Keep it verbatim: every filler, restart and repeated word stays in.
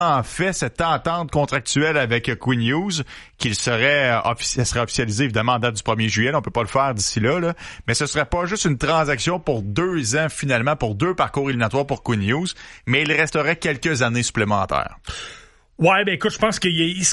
en fait cette entente contractuelle avec Quinn Hughes, qu'il serait, euh, offici- serait officialisé évidemment en date du premier juillet. Là, on peut pas le faire d'ici là, là, mais ce serait pas juste une transaction pour deux ans finalement, pour deux parcours éliminatoires pour Quinn Hughes, mais il resterait quelques années supplémentaires. Ouais, ben écoute, je pense qu'il